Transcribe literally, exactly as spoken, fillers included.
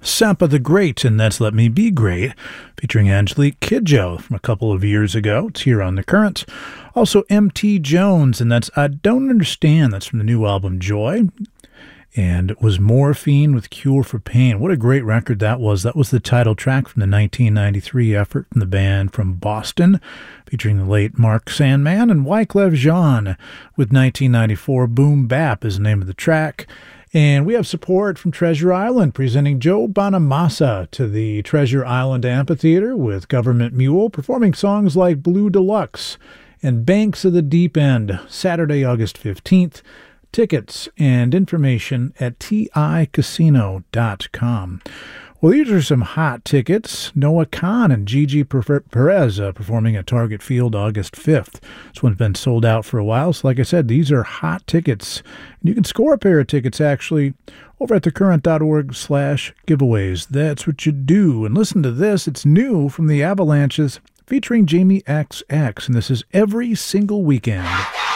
Sampa the Great, and that's Let Me Be Great, featuring Angelique Kidjo from a couple of years ago. It's here on The Current. Also, M T Jones, and that's I Don't Understand. That's from the new album Joy. And it was Morphine with Cure for Pain. What a great record that was. That was the title track from the nineteen ninety-three effort from the band from Boston, featuring the late Mark Sandman, and Wyclef Jean with nineteen ninety-four Boom Bap is the name of the track. And we have support from Treasure Island, presenting Joe Bonamassa to the Treasure Island Amphitheater with Government Mule, performing songs like Blue Deluxe and Banks of the Deep End, Saturday, August fifteenth. Tickets and information at T I casino dot com. Well, these are some hot tickets. Noah Khan and Gigi Perez uh, performing at Target Field August fifth. This one's been sold out for a while, so like I said, these are hot tickets. And you can score a pair of tickets, actually, over at thecurrent.org slash giveaways. That's what you do. And listen to this. It's new from the Avalanches, featuring Jamie X X, and this is Every Single Weekend.